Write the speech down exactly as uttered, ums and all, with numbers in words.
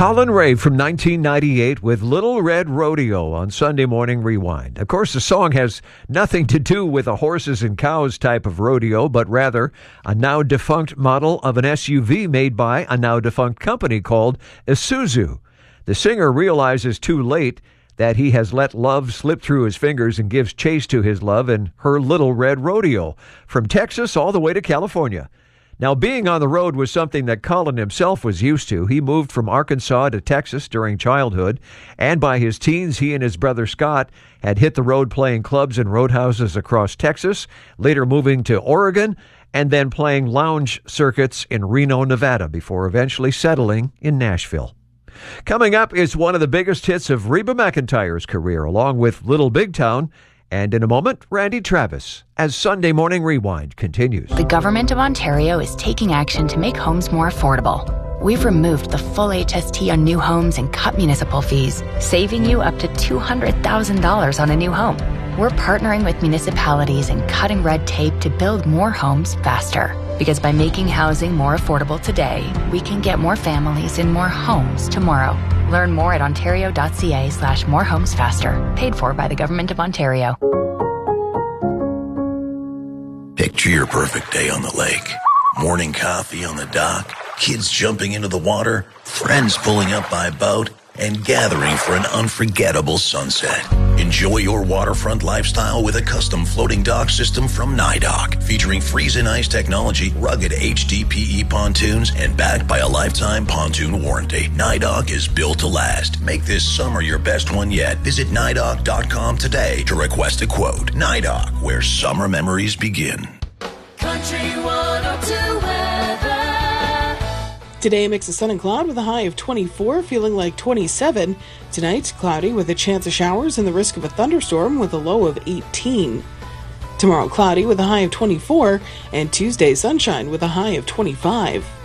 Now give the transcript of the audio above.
Colin Ray from nineteen ninety-eight with Little Red Rodeo on Sunday Morning Rewind. Of course, the song has nothing to do with a horses and cows type of rodeo, but rather a now-defunct model of an S U V made by a now-defunct company called Isuzu. The singer realizes too late that he has let love slip through his fingers and gives chase to his love in her Little Red Rodeo, from Texas all the way to California. Now, being on the road was something that Colin himself was used to. He moved from Arkansas to Texas during childhood, and by his teens, he and his brother Scott had hit the road playing clubs and roadhouses across Texas, later moving to Oregon, and then playing lounge circuits in Reno, Nevada, before eventually settling in Nashville. Coming up is one of the biggest hits of Reba McEntire's career, along with Little Big Town. And in a moment, Randy Travis, as Sunday Morning Rewind continues. The Government of Ontario is taking action to make homes more affordable. We've removed the full H S T on new homes and cut municipal fees, saving you up to two hundred thousand dollars on a new home. We're partnering with municipalities and cutting red tape to build more homes faster. Because by making housing more affordable today, we can get more families in more homes tomorrow. Learn more at ontario.ca slash more homes faster. Paid for by the Government of Ontario. Picture your perfect day on the lake. Morning coffee on the dock, kids jumping into the water, friends pulling up by boat, and gathering for an unforgettable sunset. Enjoy your waterfront lifestyle with a custom floating dock system from NYDOC, featuring freeze and ice technology, rugged H D P E pontoons, and backed by a lifetime pontoon warranty. NYDOC is built to last. Make this summer your best one yet. Visit nydoc dot com today to request a quote. NYDOC, where summer memories begin. Country one oh two weather. Today, a mix of sun and cloud with a high of twenty-four, feeling like twenty-seven. Tonight, cloudy with a chance of showers and the risk of a thunderstorm with a low of eighteen. Tomorrow, cloudy with a high of twenty-four, and Tuesday, sunshine with a high of twenty-five.